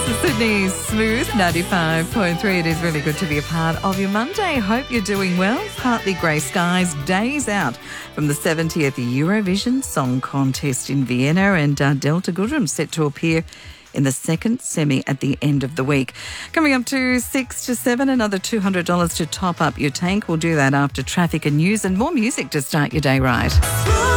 Sydney's Smooth 95.3. It is really good to be a part of your Monday. Hope you're doing well. Partly grey skies, days out from the 70th Eurovision Song Contest in Vienna, and Delta Goodrem set to appear in the second semi at the end of the week. Coming up to 6 to 7, another $200 to top up your tank. We'll do that after traffic and news and more music to start your day right.